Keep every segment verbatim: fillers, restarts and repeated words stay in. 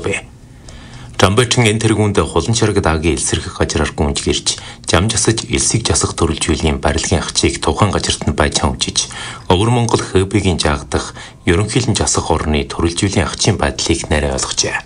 агуулав. Жамбайчин энэ тэргуунд хулан шараг даагийн элсэрхэх газраар гүнж гэрч, жам жасаж элсийг жасах төрөлжүүллийн барилгын ачийг тухайн газарт нь байж хамжиж, Өвөр Монгол ХБ-гийн жаагдах ерөнхийлөн жасах орны төрөлжүүллийн ачийн байдлыг нарийн ойлгожээ.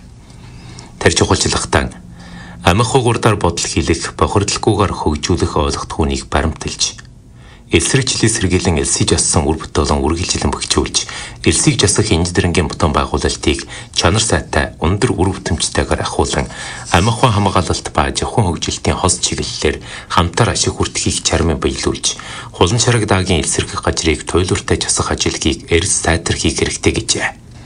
Тэр чухалчлахтан амх хугурдаар бодол хийлэх, бохирдлоггүйгээр хөгжүүлэх ойлгохдгүйнийг баримталж, элсрэгчлээ сэргийлэн элсийг жассан үр бүтээлэн үргэлжлэн бөхжүүлж, элсийг жасах инженерингийн бутан байгуулалтыг чанар сайтай, өндөр үр бүтэмжтэйгээр ахуулан, амхын хамгаалалт ба жавхан хөгжилтийн хос чиглэлээр хамтар ашиг хүртэхийг чармын биелүүлж, хулан шараг даагийн элсэрхэх газрыг туйлууртай жасах ажилгийг эрс сайтархийг хэрэгтэй гэжээ.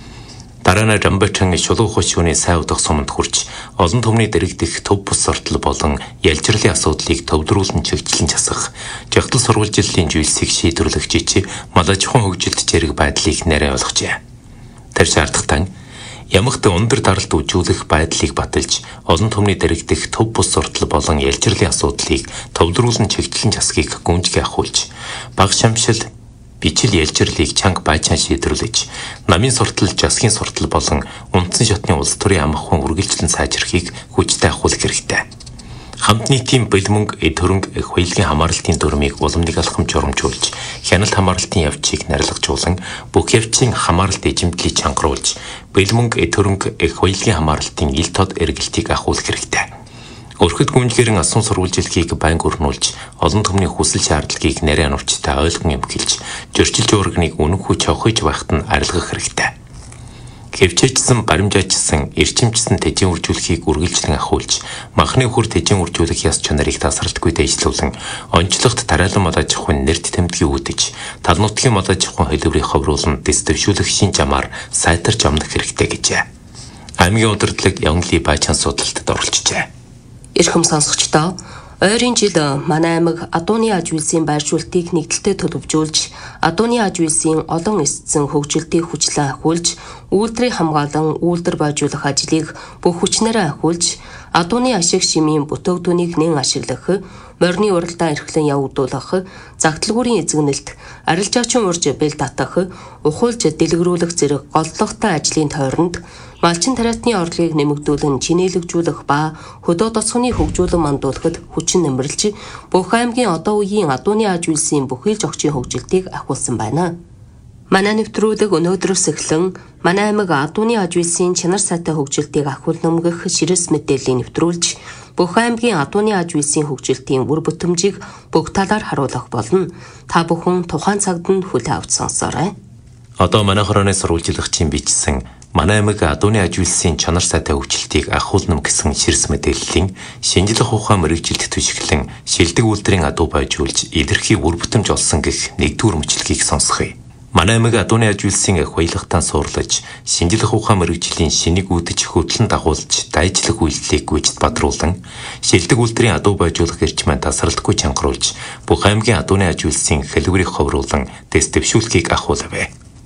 Дараа нь Жамбайчин шулуу хушууны сайн удах суманд хүрч, олон түмний дэрэгдэх төв бус сортол болон ялжирлын асуудлыг төвдрүүлэн чигчлэн засах, жагтал сурвалжиллын зүйлсийг шийдвэрлэх жижиг малажхан хөгжилт зэрэг байдлыг нарийн ойлгожээ. Тэр шаардлагатан ямагт өндөр даралт үжүүлэх байдлыг баталж, олон түмний дэрэгдэх төв бус сортол болон ялжирлын асуудлыг төвдрүүлэн чигчлэн засгийг гүнжгий ахуулж, баг шамшил бичил ялжирлыг чанга байчаан шийдвэрлэж, намын суртал, жасгийн суртал болон үндсэн шатны улс төрийн амхын үргэлжлэн сайжрахыг хүчтэй ахуулах хэрэгтэй. Хамт нийтийн бэлмөнг, эд хөрөнгө, их хуйлын хамаарлалтын дүрмийг уламжлалт алхам журамжуулж, хяналт хамаарлалтын явцыг нарилгажуулан, бүх явцын хамаарлалт эзэмдлийг чангаруулж, бэлмөнг, эд хөрөнгө, их хуйлын хамаарлалтын ил тод эргэлтийг ахуулах хэрэгтэй. Өрхөд гүнжгэрэн асан сурвалжилгийг байнга өрнүүлж, олон түмний хүсэл шаардлагыг нарийн нүчтэй ойлгон эмхэлж, зөрчилж уурганыг үнэн хүч авахж байхад нь арилгах хэрэгтэй. Хэвчээжсэн, баримжаачсан, эрчимчсэн тэжийн үржүүлэхийг үргэлжлэн ахуулж, махны хүр тэжийн үржүүлэх яс чанарыг тасралтгүй дэвшлүүлэн, онцлогт тариалан мал аж ахуйн нэрт тэмдгийг үүдэж, тал нутгийн мал аж ахуйн хэлбэрийг ховруулан дэс дэвшүүлэх шин замаар сайтарч амнах хэрэгтэй гэжээ. Аймгийн удирдлага Явнли Байчаан судалтад оролцжээ. Эрхэм сонсогчдоо, ойрын жил манай аймаг адууны аж үйлсийн байршуултыг нэгдэлтэй төлөвжүүлж, адууны аж үйлсийн олон эсцэн хөгжилтийг хүчлэн ахиулж, үйлдвэрийг хамгаалан үйлдвэр бойжуулах ажлыг бүх хүчнээрээ ахиулж, адууны ашиг шимийн бүтээгдүүнийг нэн ашиглах, морины уралдаан эрхлэн явагдуулах, загталгүүрийн эзэгнэлт, арилжаачин урж бэл татах, ухуулж дэлгэрүүлэх зэрэг голлогтой ажлын тойронд малчин тариатны орлогыг нэмэгдүүлэн чинээлэгжүүлэх ба хөдөө тосгоны хөгжүүлэн мандуулахад хүчин нэмэрлж, бүх аймгийн одоо үеийн адууны аж үйлсийн бүхий л зохицын хөгжилтийг ахиулсан байна. Манай нэвтрүүлэг өнөөдрөөс эхлэн манай аймаг адууны аж үйлсийн чанар сайтай хөгжилтийг ахиулнамгах ширээс мэдээллийг нэвтрүүлж, бүх аймгийн адууны аж үйлсийн хөгжилтийн үр бүтэмжийг бүх талаар харуулах болно. Та бүхэн тухайн цагт нь хүлээн авч сонсоорой. Одоо манай хорооны сурвалжлагчийн бичсэн манай аймаг адууны аж үйлсийн чанар сайтай хөгжилтийг ахиулнам гэсэн ширс мэдээллийн шинжлэх ухаан мэрэгжилт түшиглэн шилдэг үйлдвэрийн адуу байжуулж илэрхий үр бүтэмж олсон гэх нэгдүгээр мөчлөгийг сонсгоё. Манай аймаг адууны аж үйлсийн их баялагтан суурлаж, шинжлэх ухаан мэрэгжлийн шинийг үүдэж хөтлөн дагуулж, дайжлах үйлдэлийг гүйцэд бадруулан, шилдэг үйлдвэрийн адуу байжуулах эрчмээ тасралтгүй чангаруулж, бүх аймгийн адууны аж үйлсийн хэлбэрийг ховруулан, дэс дэвшүүлэхийг ахиулав.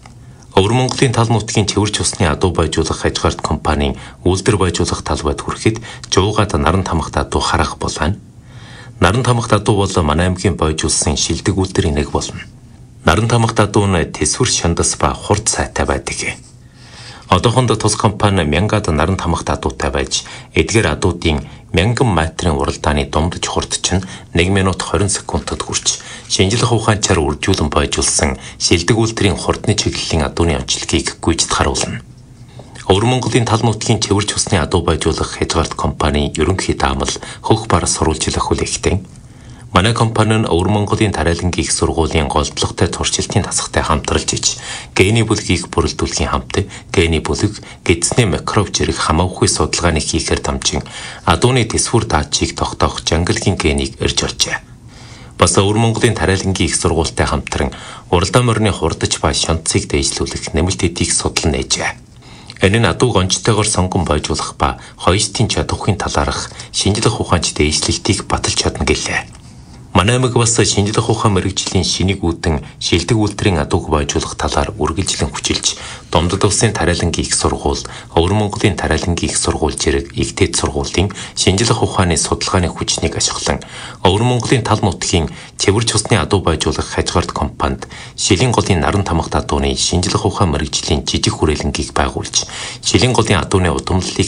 Өвөр Монголын тал нутгийн цэвэрч усны адуу байжуулах хажгаарт компанийн үйлдвэр байжуулах талбайд хүрэхэд жуугаад наран тамхи адуу харах болон наран тамхи адуу бол манай аймгийн байжуулсан шилдэг үйлдвэрийн нэг болно. Наран тамхи адуу нь тэсвэр шандас ба хурд сайтай байдаг. Одоохонд тус компани мянгад наран тамхи адуутай байж, эдгээр адуудын мянган метрийн уралдааны дундаж хурд чинь нэг минут хорин секундэд хүрч, шинжлэх ухаанчаар үржүүлэн бойжуулсан шилдэг үйлдвэрийн хурдны чиглэлийн адууны онцлогийг гүйцэд харуулна. Өвөр Монголын тал нутгийн цэвэрч усны адуу байжуулах хязгаарт компани ерөнхий даамал хөх бар сурвалжлах хүлээгтэн. Манай компани нь Өвөр Монголын тариалангийн их сургуулийн голдлоготой туршилтын тасгатай хамтралж иж, гений бүлгийг бүрэлдүүлэхийн хамт гений бүлэг, гэдсний микроб зэрэг хамаагүй судалгааны хийхээр дамжин адууны тэсвэр даачийг тогтоох жангалгийн генийг ирж оржээ. Бас Өвөр Монголын тариалангийн их сургуультай хамтран уралдаан морины хурдч ба шонцыг дэвшлүүлэх нэмэлт эдийг судал нээжээ. Энэ нь адууг онцтойгоор сонгон бойжуулах ба хоёртын чадварын талаарх шинжлэх ухаанч дэвшлэлтийг баталж чадна гэлээ. Манай аймаг бас шинжлэх ухаан мэрэгжлийн шинийг үүдэн шилдэг үйлдвэрийн адууг бойжуулах талаар үргэлжлэн хүчилж, Домдод улсын тариалангийн их сургууль, Өвөр Монголын тариалангийн их сургууль зэрэг Игтэд сургуулийн шинжлэх ухааны судалгааны хүчнийг ашиглан Өвөр Монголын тал нутгийн цэвэрч усны адуу бойжуулах хажгаарт компанид шилийн голын наран тамхи адууны шинжлэх ухаан мэрэгжлийн жижиг хүрээлэнгийг байгуулж, шилийн голын адууны удамлалыг